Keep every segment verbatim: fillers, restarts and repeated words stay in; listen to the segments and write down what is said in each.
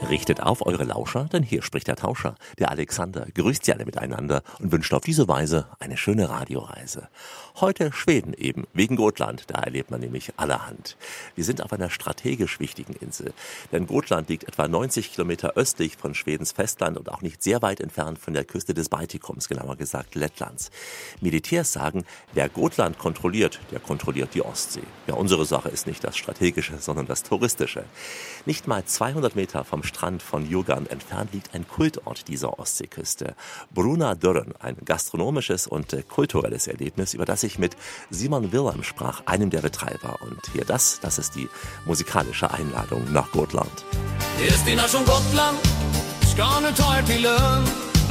Richtet auf eure Lauscher, denn hier spricht der Tauscher, der Alexander, grüßt sie alle miteinander und wünscht auf diese Weise eine schöne Radioreise. Heute Schweden eben, wegen Gotland, da erlebt man nämlich allerhand. Wir sind auf einer strategisch wichtigen Insel, denn Gotland liegt etwa neunzig Kilometer östlich von Schwedens Festland und auch nicht sehr weit entfernt von der Küste des Baltikums, genauer gesagt Lettlands. Militärs sagen, wer Gotland kontrolliert, der kontrolliert die Ostsee. Ja, unsere Sache ist nicht das Strategische, sondern das Touristische. Nicht mal zweihundert Meter vom Strand von Djurgården entfernt liegt ein Kultort dieser Ostseeküste. Brunadörren, ein gastronomisches und kulturelles Erlebnis, über das ich mit Simon Wilhelm sprach, einem der Betreiber. Und hier das, das ist die musikalische Einladung nach Gotland. Destination Gotland, ska nu ta er till Lund.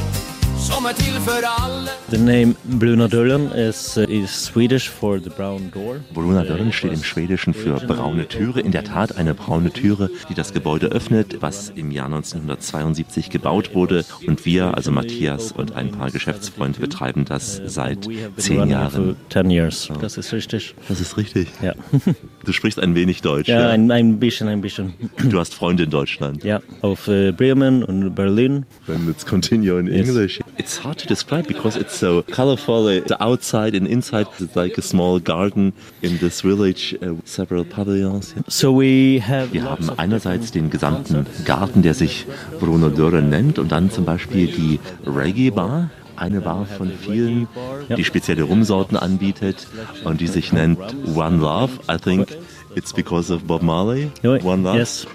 The name Brunadörren is, uh, is Swedish for the brown door. Brunadörren steht im Schwedischen für braune Türe. In der Tat eine braune Türe, die das Gebäude öffnet, was im Jahr neunzehnhundertzweiundsiebzig gebaut wurde. Und wir, also Matthias und ein paar Geschäftsfreunde, betreiben das seit zehn Jahren. Ten years. Das ist richtig. Das ist richtig? Ja. Du sprichst ein wenig Deutsch. Ja, ja. Ein, ein bisschen, ein bisschen. Du hast Freunde in Deutschland. Ja, auf uh, Bremen und Berlin. Then let's continue in yes. English. It's hard to describe because it's so colorful. The outside and inside is like a small garden in this village, uh, several pavilions. So we have Wir haben einerseits den gesamten Garten, der sich Brunadörren nennt, und dann zum Beispiel die Reggae Bar. Eine Bar von vielen, die spezielle Rumsorten anbietet und die sich nennt One Love. I think it's because of Bob Marley. One Love. Yes.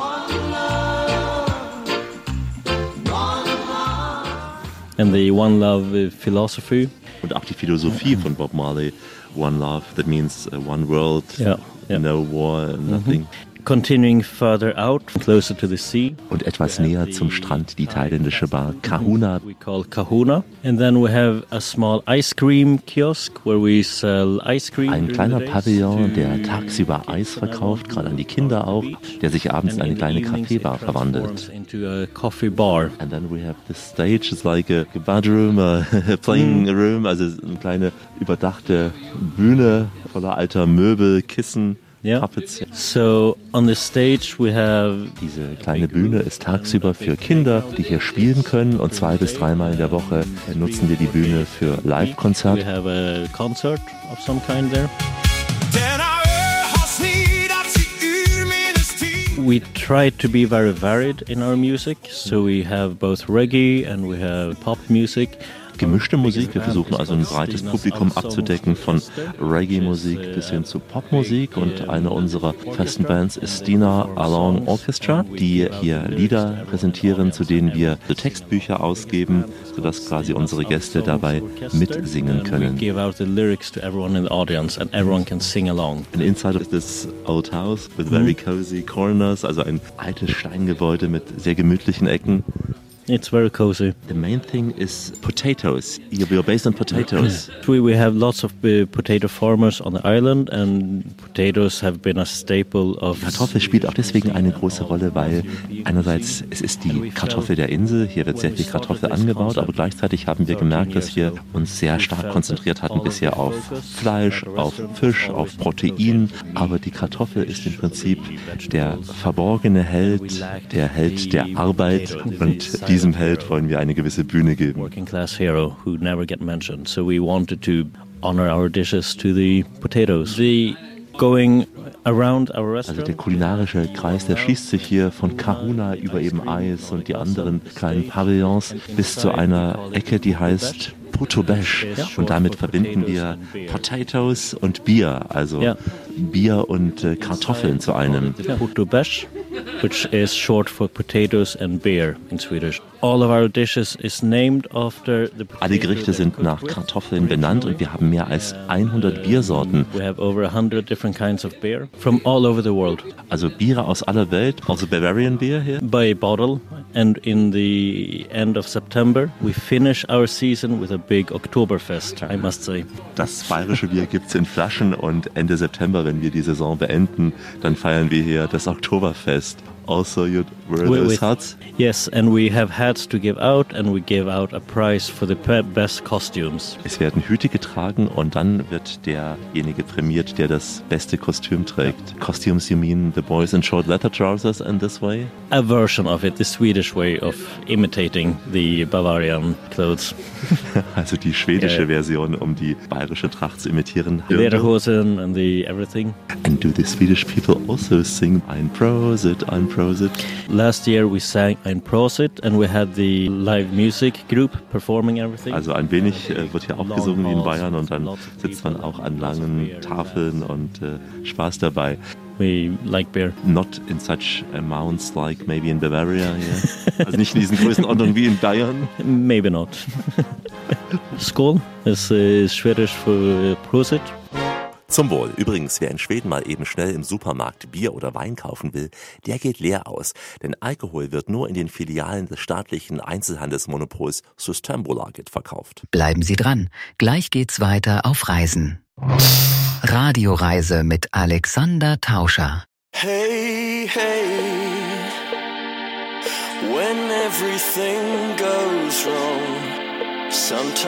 And the One Love philosophy. Und auch die Philosophie von Bob Marley. One Love, that means uh, one world, yeah, yeah. no war, nothing. Mm-hmm. Continuing further out, closer to the sea. Und etwas näher zum Strand die thailändische Bar Kahuna. We call Kahuna. And then we have a small ice cream kiosk where we sell ice cream. Ein kleiner Pavillon, der tagsüber Eis verkauft, gerade an die Kinder auch, der sich abends in eine kleine Kaffeebar verwandelt. Into a coffee bar. And then we have the stage, it's like a bedroom, a playing room, also eine kleine überdachte Bühne voller alter Möbel, Kissen. Yeah. So on the stage we have Diese kleine Bühne ist tagsüber für Kinder, die hier spielen können, und zwei bis dreimal in der Woche nutzen wir die Bühne für Live-Konzerte. We have a concert of some kind there. We try to be very varied in our music, so we have both reggae and we have pop music. Gemischte Musik. Wir versuchen also ein breites Publikum abzudecken, von Reggae-Musik bis hin zu Popmusik. Und eine unserer festen Bands ist Stina Along Orchestra, die hier Lieder präsentieren, zu denen wir Textbücher ausgeben, sodass quasi unsere Gäste dabei mitsingen können. And inside of this old house with very cozy corners, also ein altes Steingebäude mit sehr gemütlichen Ecken. It's very cozy. The main thing is potatoes. You're based on potatoes. We we have lots of uh, potato farmers on the island, and potatoes have been a staple of. Kartoffel spielt auch deswegen eine große Rolle, weil einerseits es ist die Kartoffel der Insel. Hier wird sehr viel Kartoffel angebaut, aber gleichzeitig haben wir gemerkt, dass wir uns sehr stark konzentriert hatten bisher auf Fleisch, auf Fisch, auf Protein. Aber die Kartoffel ist im Prinzip der verborgene Held, der Held der Arbeit, und die Diesem Held wollen wir eine gewisse Bühne geben. Working class hero who never get mentioned. So we wanted to honor our dishes to the potatoes. The going around our restaurant. Also der kulinarische Kreis, der schließt sich hier von Kahuna über eben Eis und die anderen kleinen Pavillons bis zu einer Ecke, die heißt Putobesh. Und damit verbinden wir Potatoes und Bier, also ja. Bier und äh, Kartoffeln zu einem. Putobesh, which is short for potatoes and beer in Swedish. All of our dishes is named after the Alle Gerichte sind nach Kartoffeln benannt, und wir haben mehr als hundert Biersorten. We have over one hundred different kinds of beer from all over the world. Also Biere aus aller Welt, also Bavarian beer here? By bottle, and in the end of September we finish our season with a big Oktoberfest, I must say. Das bayerische Bier gibt's in Flaschen, und Ende September, wenn wir die Saison beenden, dann feiern wir hier das Oktoberfest. also you wear We- those with- hats? Yes, and we have hats to give out, and we give out a prize for the pe- best costumes. Es werden Hüte getragen und dann wird derjenige prämiert, der das beste Kostüm trägt. Costumes, you mean the boys in short leather trousers in this way? A version of it, the Swedish way of imitating the Bavarian clothes. Also die schwedische Ja. Version, um die bayerische Tracht zu imitieren. Lederhosen and the everything. And do the Swedish people also sing Ein Prosit, Ein Prosit? Last year we sang Ein Prosit, and we had the live music group performing everything. Also ein wenig äh, wird hier auch gesungen wie in Bayern und dann sitzt man auch an langen Tafeln und äh, Spaß dabei. We like beer. Not in such amounts like maybe in Bavaria, yeah. Also nicht in diesen Größenordnungen wie in Bayern. Maybe not. Skål is, uh, is Swedish for uh, Prosit. Zum Wohl. Übrigens, wer in Schweden mal eben schnell im Supermarkt Bier oder Wein kaufen will, der geht leer aus. Denn Alkohol wird nur in den Filialen des staatlichen Einzelhandelsmonopols Systembolaget verkauft. Bleiben Sie dran. Gleich geht's weiter auf Reisen. Radioreise mit Alexander Tauscher. Hey, hey, when everything goes wrong, sometimes